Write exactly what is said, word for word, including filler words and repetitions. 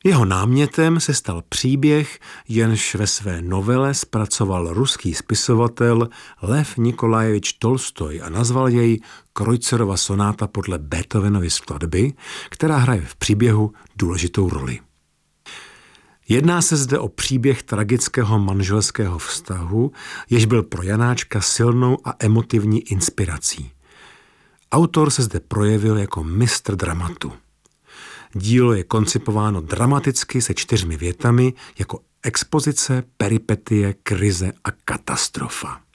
Jeho námětem se stal příběh, jenž ve své novele zpracoval ruský spisovatel Lev Nikolajevič Tolstoj a nazval jej Kreuzerova sonáta podle Beethovenovy skladby, která hraje v příběhu důležitou roli. Jedná se zde o příběh tragického manželského vztahu, jež byl pro Janáčka silnou a emotivní inspirací. Autor se zde projevil jako mistr dramatu. Dílo je koncipováno dramaticky se čtyřmi větami jako expozice, peripetie, krize a katastrofa.